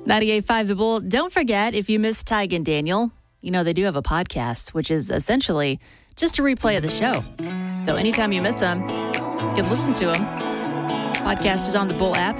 98.5 The Bull. Don't forget, if you missed Tig and Daniel, they do have a podcast, which is essentially just a replay of the show. So anytime you miss them, you can listen to them. Podcast is on the Bull app.